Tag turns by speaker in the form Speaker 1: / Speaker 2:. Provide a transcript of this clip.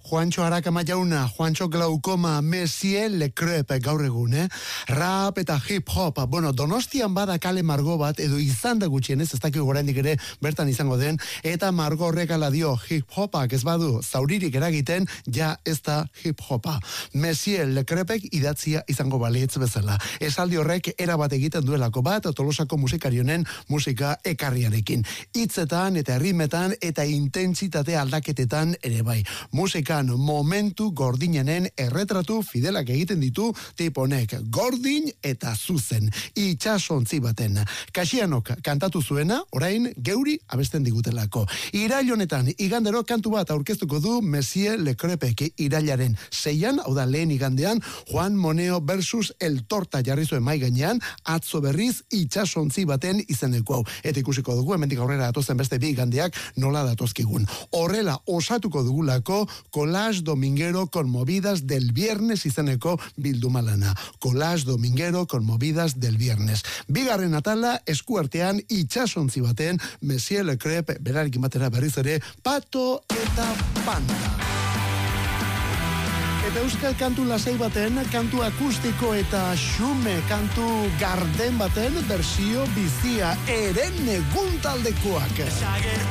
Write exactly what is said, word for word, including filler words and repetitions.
Speaker 1: Juancho Arakama jauna, Juancho Glaukoma, Monsieur Le Crepe gaur egun, eh? Rap eta hip hop, bueno, Donostian bada kale margo bat, edo izan da gutxienez, ez dakik oraindik ere bertan izango den, eta margo horrek ala dio hip hopak ez badu zauririk eragiten, ja ez da hip hopa. Monsieur Le Crepek idatzia izango balitz bezala. Esaldi horrek erabat egiten duelako bat, Tolosako musikarionen musika ekarriarekin. Hitzetan eta errimetan eta intentsitate aldaketetan ere bai. Musikan momentu gordinenen erretratu fidelak egiten ditu tiponek. Gordin eta zuzen. Itxasontzi baten. Kasianok kantatu zuena, orain geuri abesten digutelako. Irail honetan, igandero kantu bat aurkeztuko du Monsieur Le Crepek irailaren seian, hau da lehen igandean, Juan Moneo versus El Torta jarri zuen mai gainean, atzo berriz itxasontzi baten izeneko hau. Eta ikusiko dugu, hemendik aurrera datozen beste bi igandeak nola datozkigun. Horrela osatuko dugulako Collage Dominguero con movidas del viernes izeneko bildumalana. Collage Dominguero con movidas del viernes. Bigarren atala eskuartean itxasontzi baten Monsieur Le Crepe berarekin batera berriz ere Pato eta Panda. Eta euskal kantu lasai baten, kantu akustiko eta xume kantu garden baten, bersio bizia eren egun taldekoak.